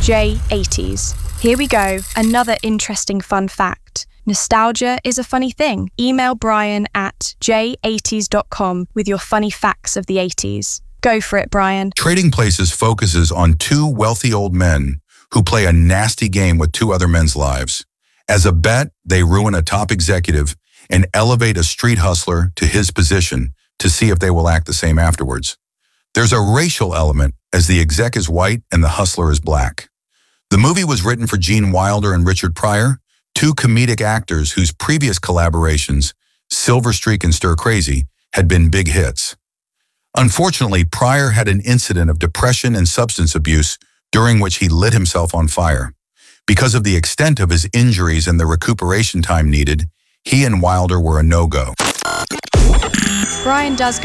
J80s. Here we go, another interesting fun fact. Nostalgia is a funny thing. Email Brian at j80s.com with your funny facts of the 80s. Go for it, Brian. Trading Places focuses on two wealthy old men who play a nasty game with two other men's lives. As a bet, they ruin a top executive and elevate a street hustler to his position to see if they will act the same afterwards. There's a racial element, as the exec is white and the hustler is black. The movie was written for Gene Wilder and Richard Pryor, two comedic actors whose previous collaborations, Silver Streak and Stir Crazy, had been big hits. Unfortunately, Pryor had an incident of depression and substance abuse during which he lit himself on fire. Because of the extent of his injuries and the recuperation time needed, he and Wilder were a no-go. Brian does